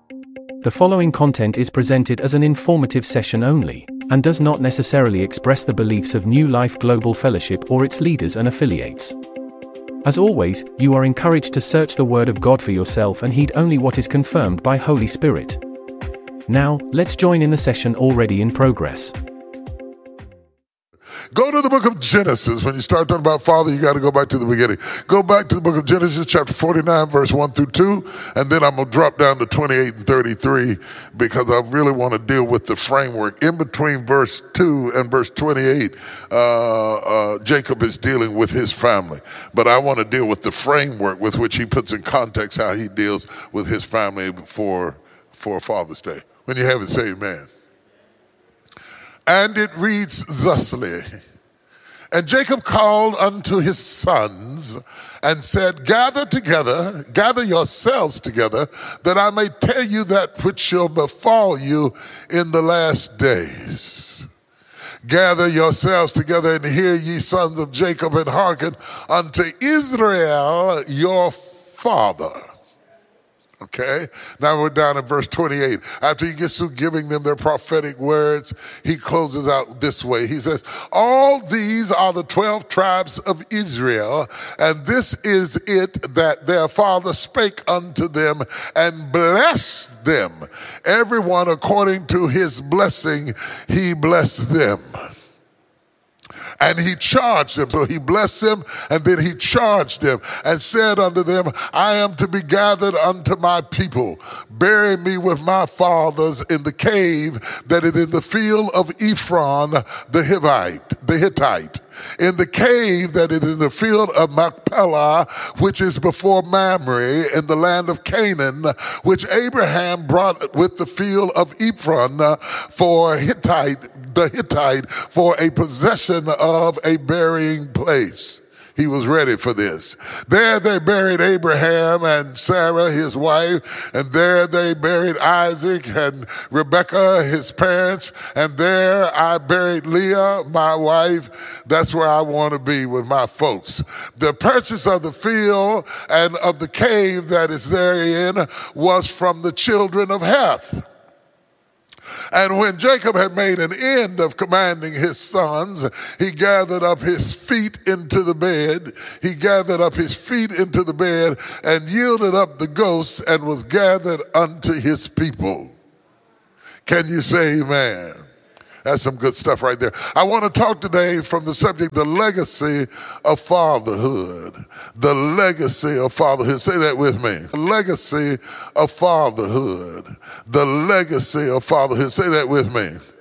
The following content is presented as an informative session only, and does not necessarily express the beliefs of New Life Global Fellowship or its leaders and affiliates. As always, you are encouraged to search the Word of God for yourself and heed only what is confirmed by Holy Spirit. Now, let's join in the session already in progress. Go to the book of Genesis. When you start talking about Father, you got to go back to the beginning. Go back to the book of Genesis, chapter 49, verse 1 through 2, and then I'm going to drop down to 28 and 33 because I really want to deal with the framework. In between verse 2 and verse 28, Jacob is dealing with his family, but I want to deal with the framework with which he puts in context how he deals with his family for Father's Day. When you have it, say amen. And it reads thusly, and Jacob called unto his sons and said, gather yourselves together, that I may tell you that which shall befall you in the last days. Gather yourselves together and hear, ye sons of Jacob, and hearken unto Israel your father. Okay, now we're down at verse 28. After he gets through giving them their prophetic words, he closes out this way. He says, all these are the 12 tribes of Israel, and this is it that their father spake unto them and blessed them. Everyone according to his blessing, he blessed them. And he charged them. So he blessed them, and then he charged them and said unto them, I am to be gathered unto my people. Bury me with my fathers in the cave that is in the field of Ephron the Hittite. In the cave that is in the field of Machpelah, which is before Mamre, in the land of Canaan, which Abraham brought with the field of Ephron the Hittite, for a possession of a burying place. He was ready for this. There they buried Abraham and Sarah, his wife, and there they buried Isaac and Rebekah, his parents, and there I buried Leah, my wife. That's where I want to be with my folks. The purchase of the field and of the cave that is therein was from the children of Heth. And when Jacob had made an end of commanding his sons, he gathered up his feet into the bed. He gathered up his feet into the bed and yielded up the ghost and was gathered unto his people. Can you say amen? That's some good stuff right there. I want to talk today from the subject, the legacy of fatherhood. The legacy of fatherhood. Say that with me. The legacy of fatherhood. The legacy of fatherhood. Say that with me.